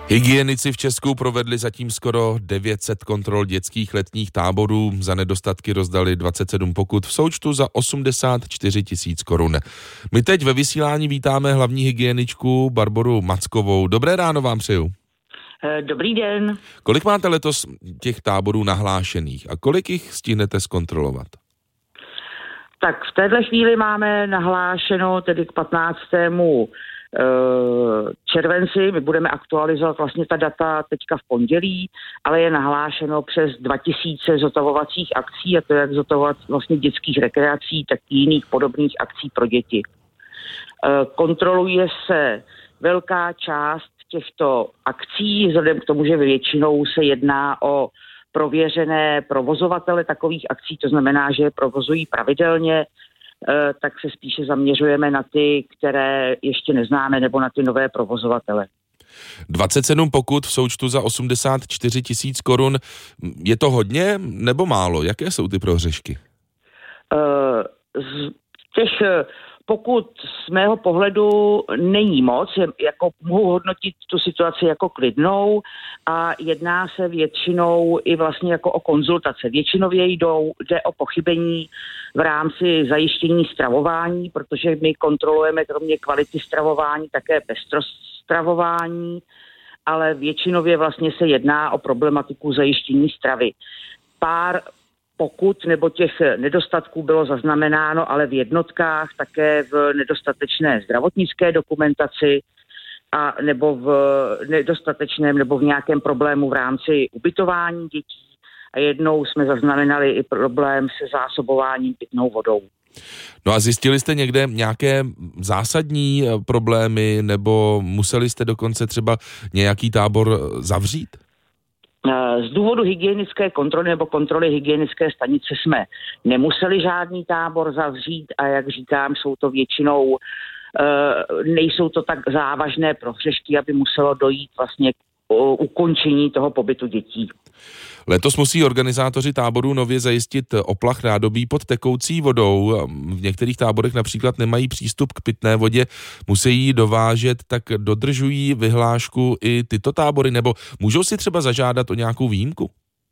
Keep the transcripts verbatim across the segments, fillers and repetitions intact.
Hygienici v Česku provedli zatím skoro devět set kontrol dětských letních táborů, za nedostatky rozdali dvacet sedm pokut v součtu za osmdesát čtyři tisíc korun. My teď ve vysílání vítáme hlavní hygieničku Barboru Mackovou. Dobré ráno vám přeju. Dobrý den. Kolik máte letos těch táborů nahlášených a kolik jich stihnete zkontrolovat? Tak v této chvíli máme nahlášeno tedy k patnáctému červenci, my budeme aktualizovat vlastně ta data teďka v pondělí, ale je nahlášeno přes dva tisíce zotavovacích akcí, a to jak zotavovat vlastně dětských rekreací, tak i jiných podobných akcí pro děti. Kontroluje se velká část těchto akcí, vzhledem k tomu, že většinou se jedná o prověřené provozovatele takových akcí, to znamená, že je provozují pravidelně, tak se spíše zaměřujeme na ty, které ještě neznáme, nebo na ty nové provozovatele. dvacet sedm pokut v součtu za osmdesát čtyři tisíc korun. Je to hodně nebo málo? Jaké jsou ty prohřešky? Z těch pokud z mého pohledu není moc, jako mohu hodnotit tu situaci jako klidnou a jedná se většinou i vlastně jako o konzultace. Většinově jdou, jde o pochybení v rámci zajištění stravování, protože my kontrolujeme kromě kvality stravování také pestrost stravování, ale většinově vlastně se jedná o problematiku zajištění stravy. Pár pokud nebo těch nedostatků bylo zaznamenáno, ale v jednotkách také v nedostatečné zdravotnické dokumentaci a nebo v nedostatečném nebo v nějakém problému v rámci ubytování dětí. A jednou jsme zaznamenali i problém se zásobováním pitnou vodou. No a zjistili jste někde nějaké zásadní problémy nebo museli jste dokonce třeba nějaký tábor zavřít? Z důvodu hygienické kontroly nebo kontroly hygienické stanice jsme nemuseli žádný tábor zavřít a jak říkám, jsou to většinou, nejsou to tak závažné prohřešky, aby muselo dojít vlastně k ukončení toho pobytu dětí. Letos musí organizátoři táborů nově zajistit oplach nádobí pod tekoucí vodou. V některých táborech například nemají přístup k pitné vodě, musí ji dovážet, tak dodržují vyhlášku i tyto tábory, nebo můžou si třeba zažádat o nějakou výjimku?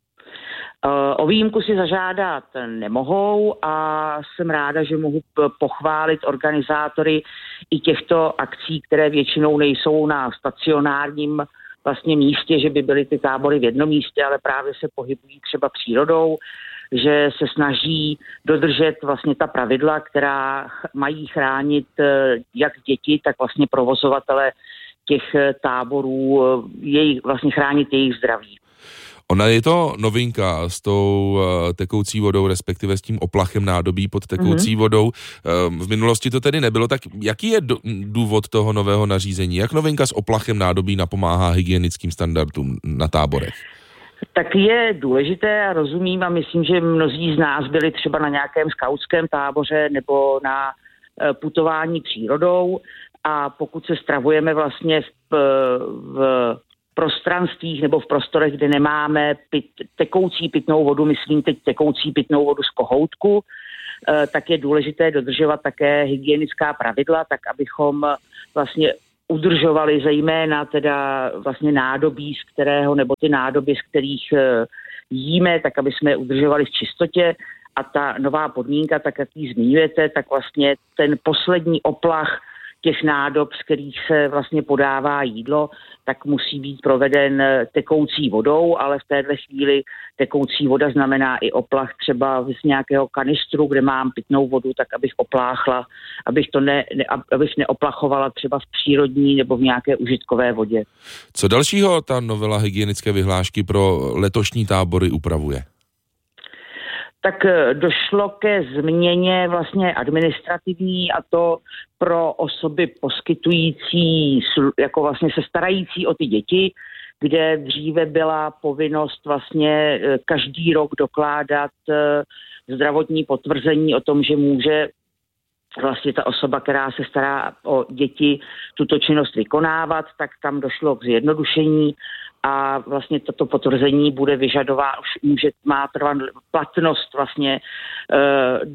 O výjimku si zažádat nemohou a jsem ráda, že mohu pochválit organizátory i těchto akcí, které většinou nejsou na stacionárním vlastně místě, že by byly ty tábory v jednom místě, ale právě se pohybují třeba přírodou, že se snaží dodržet vlastně ta pravidla, která mají chránit jak děti, tak vlastně provozovatele těch táborů, jejich, vlastně chránit jejich zdraví. Ona je to novinka s tou tekoucí vodou, respektive s tím oplachem nádobí pod tekoucí mm-hmm. vodou. V minulosti to tedy nebylo, tak jaký je důvod toho nového nařízení? Jak novinka s oplachem nádobí napomáhá hygienickým standardům na táborech? Tak je důležité a rozumím a myslím, že mnozí z nás byli třeba na nějakém skautském táboře nebo na putování přírodou a pokud se stravujeme vlastně v, v prostranstvích nebo v prostorech, kde nemáme pit, tekoucí pitnou vodu, myslím teď tekoucí pitnou vodu z kohoutku, eh, tak je důležité dodržovat také hygienická pravidla, tak abychom vlastně udržovali zejména teda vlastně nádobí, z kterého, nebo ty nádoby, z kterých eh, jíme, tak aby jsme je udržovali v čistotě. A ta nová podmínka, tak jak ji zmiňujete, tak vlastně ten poslední oplach těch nádob, z kterých se vlastně podává jídlo, tak musí být proveden tekoucí vodou, ale v této chvíli tekoucí voda znamená i oplach třeba z nějakého kanistru, kde mám pitnou vodu, tak abych opláchla, abych to ne, ne, abych neoplachovala třeba v přírodní nebo v nějaké užitkové vodě. Co dalšího ta novela hygienické vyhlášky pro letošní tábory upravuje? Tak došlo ke změně vlastně administrativní a to pro osoby poskytující, jako vlastně se starající o ty děti, kde dříve byla povinnost vlastně každý rok dokládat zdravotní potvrzení o tom, že může vlastně ta osoba, která se stará o děti, tuto činnost vykonávat, tak tam došlo k zjednodušení a vlastně toto potvrzení bude vyžadovat, už může, má trvat platnost vlastně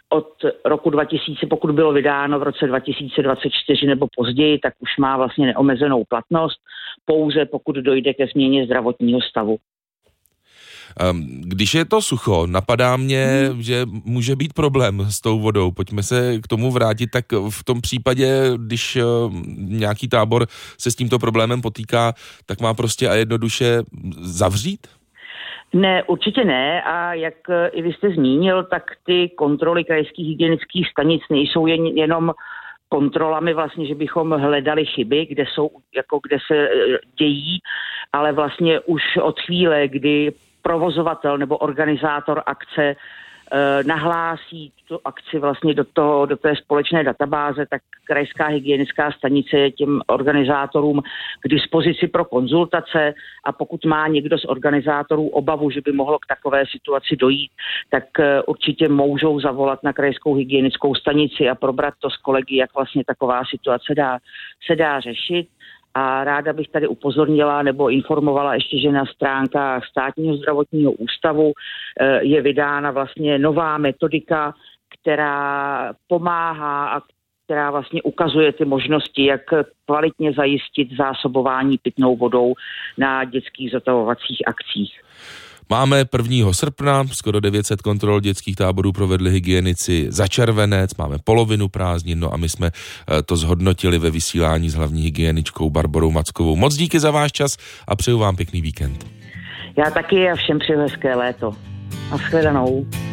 od roku dva tisíce, pokud bylo vydáno v roce dva tisíce dvacet čtyři nebo později, tak už má vlastně neomezenou platnost, pouze pokud dojde ke změně zdravotního stavu. Když je to sucho, napadá mě, hmm. že může být problém s tou vodou. Pojďme se k tomu vrátit. Tak v tom případě, když nějaký tábor se s tímto problémem potýká, tak má prostě a jednoduše zavřít? Ne, určitě ne, a jak i vy jste zmínil, tak ty kontroly krajských hygienických stanic nejsou jen, jenom kontrolami vlastně, že bychom hledali chyby, kde jsou, jako kde se dějí, ale vlastně už od chvíle, kdy provozovatel nebo organizátor akce eh, nahlásí tu akci vlastně do, toho, do té společné databáze, tak krajská hygienická stanice je těm organizátorům k dispozici pro konzultace, a pokud má někdo z organizátorů obavu, že by mohlo k takové situaci dojít, tak eh, určitě můžou zavolat na krajskou hygienickou stanici a probrat to s kolegy, jak vlastně taková situace dá, se dá řešit. A ráda bych tady upozornila nebo informovala ještě, že na stránkách Státního zdravotního ústavu je vydána vlastně nová metodika, která pomáhá a která vlastně ukazuje ty možnosti, jak kvalitně zajistit zásobování pitnou vodou na dětských zotavovacích akcích. Máme prvního srpna, skoro devět set kontrol dětských táborů provedli hygienici za červenec, máme polovinu prázdnin, no a my jsme to zhodnotili ve vysílání s hlavní hygieničkou Barborou Mackovou. Moc díky za váš čas a přeju vám pěkný víkend. Já taky a všem přeju hezké léto. A shledanou.